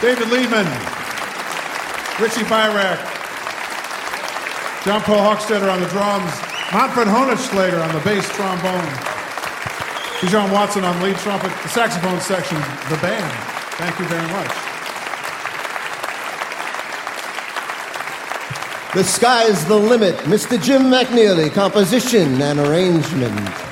David Liebman, Richie Byrack, John Paul Hochstetter on the drums, Manfred Honigschlager on the bass trombone, Bijan Watson on lead trumpet, the saxophone section, the band. Thank you very much. The Sky's the Limit, Mr. Jim McNeely, composition and arrangement.